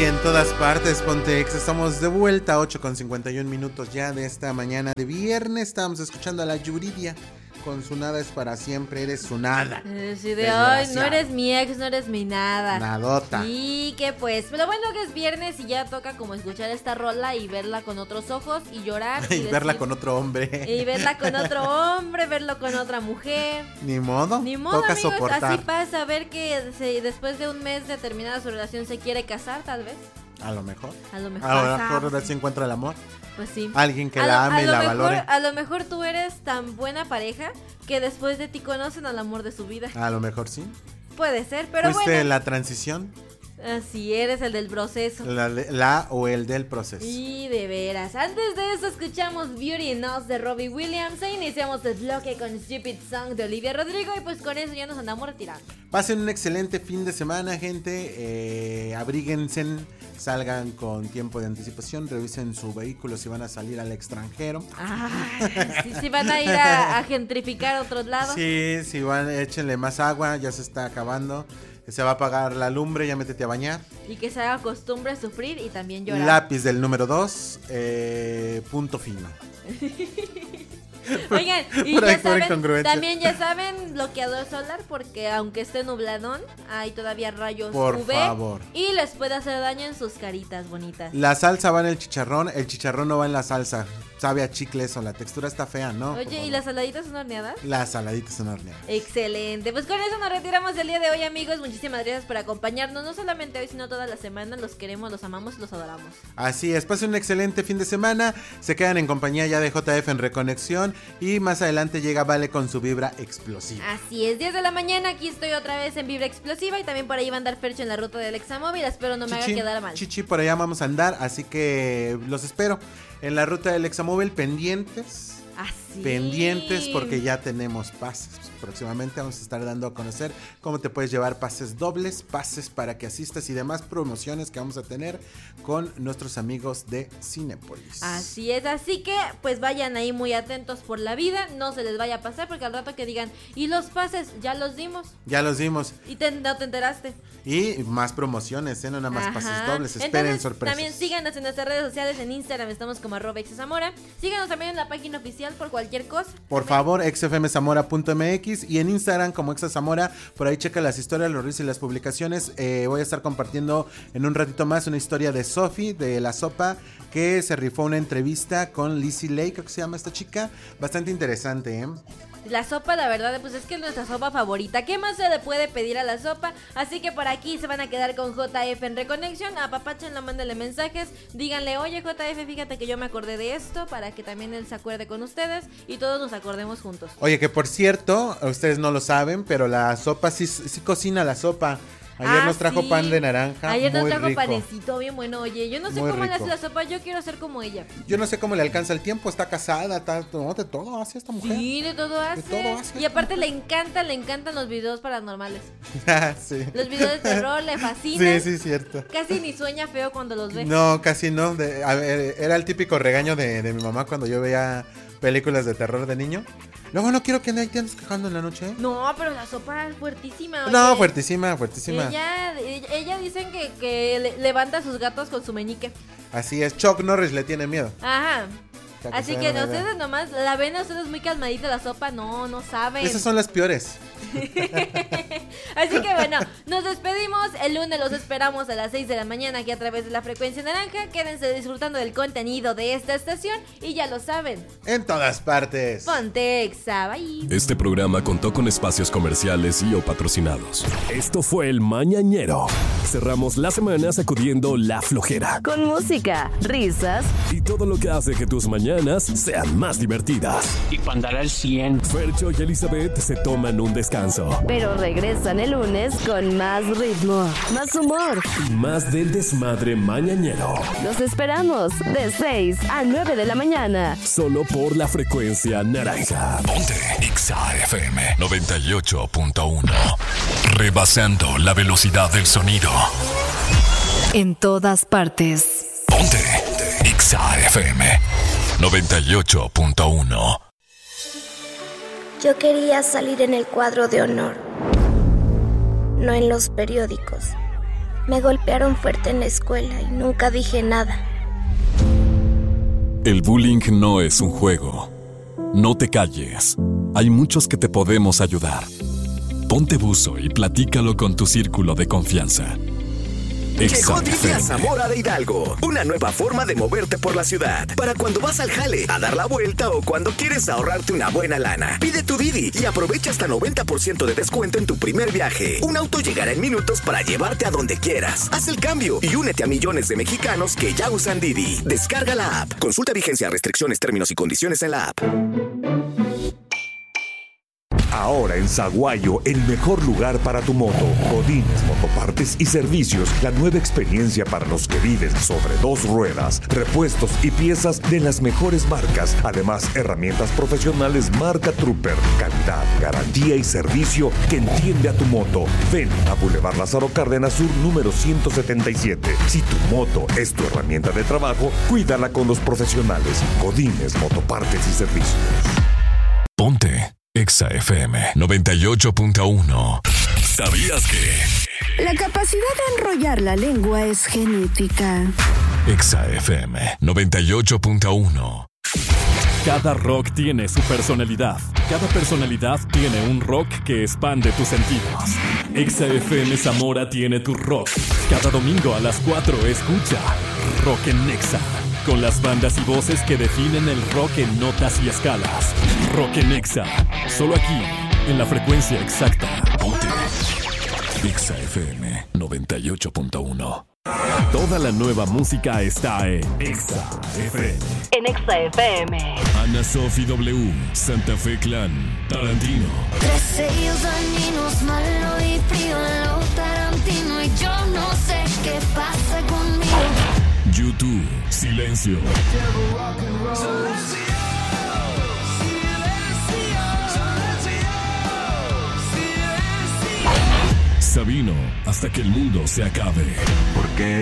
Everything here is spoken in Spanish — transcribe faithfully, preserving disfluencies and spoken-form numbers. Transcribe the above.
en todas partes, Pontex. Estamos de vuelta, ocho con cincuenta y un minutos ya de esta mañana de viernes. Estamos escuchando a la Yuridia con su nada es para siempre, eres su nada. Sí, de hoy, no eres mi ex, no eres mi nada. Nadota. Y que pues, pero bueno que es viernes y ya toca como escuchar esta rola y verla con otros ojos y llorar. Y, y verla decir, con otro hombre. Y verla con otro hombre, verlo con otra mujer. Ni modo. Ni modo, toca amigos, soportar. así pasa, ver que se, después de un mes de terminada su relación se quiere casar, tal vez. A lo mejor. A lo mejor. Ahora ahora sí encuentra el amor. Pues sí. Alguien que a la lo, ame y la mejor, valore. A lo mejor tú eres tan buena pareja que después de ti conocen al amor de su vida. A lo mejor sí. Puede ser, pero ¿Fuiste bueno. la transición? Así eres el del proceso. La, la o el del proceso. Y de veras. Antes de eso escuchamos Beauty in Us de Robbie Williams e iniciamos el bloque con Stupid Song de Olivia Rodrigo y pues con eso ya nos andamos retirando. Pasen un excelente fin de semana, gente. Eh, abríguense, salgan con tiempo de anticipación, revisen su vehículo si van a salir al extranjero. Ah, si, si van a ir a, a gentrificar a otros lados. Sí, si van, échenle más agua, ya se está acabando. Se va a apagar la lumbre, ya métete a bañar. Y que se haga costumbre sufrir y también llorar. Lápiz del número dos, eh, punto fino. Oigan, y ya saben, también ya saben bloqueador solar porque aunque esté nubladón, hay todavía rayos Por U V favor. Y les puede hacer daño en sus caritas bonitas. La salsa va en el chicharrón, el chicharrón no va en la salsa. Sabe a chicle eso, la textura está fea, ¿no? Oye, ¿y las saladitas son horneadas? Las saladitas son horneadas. Excelente, pues con eso nos retiramos del día de hoy, amigos. Muchísimas gracias por acompañarnos, no solamente hoy, sino toda la semana. Los queremos, los amamos, los adoramos. Así es, pasen un excelente fin de semana. Se quedan en compañía ya de J F en Reconexión. Y más adelante llega Vale con su vibra explosiva. Así es, diez de la mañana, aquí estoy otra vez en Vibra Explosiva. Y también por ahí va a andar Fercho en la ruta del Examóvil. Espero no me Chichi, haga quedar mal. Chichi, por allá vamos a andar, así que los espero en la ruta del Examóvil, pendientes. Así. Pendientes porque ya tenemos pases. Próximamente vamos a estar dando a conocer cómo te puedes llevar pases dobles, pases para que asistas y demás promociones que vamos a tener con nuestros amigos de Cinépolis. Así es, así que pues vayan ahí muy atentos por la vida, no se les vaya a pasar porque al rato que digan, ¿y los pases? Ya los dimos. Ya los dimos. Y te, no te enteraste. Y más promociones, ¿eh? No nada más Ajá. pases dobles, esperen Entonces, sorpresas. También síganos en nuestras redes sociales, en Instagram estamos como arroba exzamora. Síganos también en la página oficial por cualquier cosa. Por también. favor, ex f m zamora punto m x y en Instagram como exzamora, por ahí checa las historias, los reels y las publicaciones. Eh, voy a estar compartiendo en un ratito más una historia de Sofi, de La Sopa, que se rifó una entrevista con Lizzie Lake, creo que se llama esta chica, bastante interesante, ¿eh? La sopa, la verdad, pues es que es nuestra sopa favorita. ¿Qué más se le puede pedir a la sopa? Así que por aquí se van a quedar con J F en Reconexión. A Papachenlo, mándenle mensajes. Díganle, oye J F, fíjate que yo me acordé de esto, para que también él se acuerde con ustedes y todos nos acordemos juntos. Oye, que por cierto, ustedes no lo saben, pero la sopa sí, sí cocina la sopa. Ayer ah, nos trajo sí. pan de naranja. Ayer nos muy trajo rico. panecito bien bueno. Oye, yo no sé muy cómo rico. le hace la sopa, yo quiero ser como ella. Yo no sé cómo le alcanza el tiempo, está casada, está, no, de todo hace esta mujer. Sí, de todo hace. De todo hace y aparte le encanta, le encantan los videos paranormales. sí. Los videos de terror le fascinan. Sí, sí, cierto. Casi ni sueña feo cuando los ve. No, casi no. De, a ver, era el típico regaño de, de mi mamá cuando yo veía películas de terror de niño. Luego no quiero que nadie te andes quejando en la noche. No, pero la sopa es fuertísima. Oye. No, fuertísima, fuertísima. Ella, ella, ella dicen que, que le, levanta a sus gatos con su meñique. Así es, Chuck Norris le tiene miedo. Ajá. Que Así que no, ustedes nomás la ven a ustedes muy calmadita la sopa, no, no saben. Esas son las peores. Así que bueno, nos despedimos. El lunes los esperamos a las seis de la mañana aquí a través de la frecuencia naranja. Quédense disfrutando del contenido de esta estación y ya lo saben. En todas partes. Ponte Exa, bye. Este programa contó con espacios comerciales y o patrocinados. Esto fue El Mañañero. Cerramos la semana sacudiendo la flojera. Con música, risas y todo lo que hace que tus mañanas sean más divertidas. Y para andar al cien. Fercho y Elizabeth se toman un descanso. Pero regresan el lunes con más ritmo, más humor y más del desmadre mañañero. Los esperamos de seis a nueve de la mañana. Solo por la frecuencia naranja. Ponte Exa F M noventa y ocho punto uno. Rebasando la velocidad del sonido. En todas partes. Ponte Exa F M noventa y ocho punto uno. Yo quería salir en el cuadro de honor, no en los periódicos. Me golpearon fuerte en la escuela y nunca dije nada. El bullying no es un juego. No te calles. Hay muchos que te podemos ayudar. Ponte buzo y platícalo con tu círculo de confianza. Llegó Didi a Zamora de Hidalgo. Una nueva forma de moverte por la ciudad. Para cuando vas al jale, a dar la vuelta o cuando quieres ahorrarte una buena lana. Pide tu Didi y aprovecha hasta noventa por ciento de descuento en tu primer viaje. Un auto llegará en minutos para llevarte a donde quieras. Haz el cambio y únete a millones de mexicanos que ya usan Didi. Descarga la app. Consulta vigencia, restricciones, términos y condiciones en la app. Ahora en Saguayo, el mejor lugar para tu moto. Godínez Motopartes y Servicios, la nueva experiencia para los que viven sobre dos ruedas. Repuestos y piezas de las mejores marcas. Además, herramientas profesionales marca Trooper. Calidad, garantía y servicio que entiende a tu moto. Ven a Boulevard Lázaro Cárdenas Sur, número ciento setenta y siete. Si tu moto es tu herramienta de trabajo, cuídala con los profesionales. Godínez Motopartes y Servicios. Ponte Exa F M noventa y ocho punto uno. ¿Sabías que? La capacidad de enrollar la lengua es genética. Exa F M noventa y ocho punto uno. Cada rock tiene su personalidad. Cada personalidad tiene un rock que expande tus sentidos. Exa F M Zamora tiene tu rock. Cada domingo a las cuatro escucha Rock en Exa, con las bandas y voces que definen el rock en notas y escalas. Rock en Exa, solo aquí, en la frecuencia exacta. Ponte Exa F M noventa y ocho punto uno. Toda la nueva música está en Exa F M. En Exa F M. Ana Sofi W, Santa Fe Clan, Tarantino. Tres sellos dañinos, malo y frío, lo Tarantino, y yo no sé qué pasa conmigo. YouTube, Silencio. Sabino, hasta que el mundo se acabe. ¿Por qué?